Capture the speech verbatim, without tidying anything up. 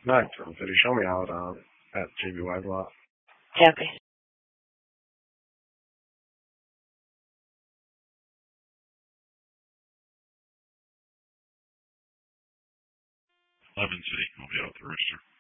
Nitro City, show me out uh, at J B Y Block. Yeah, okay. Lemon City. I'll be out at the register.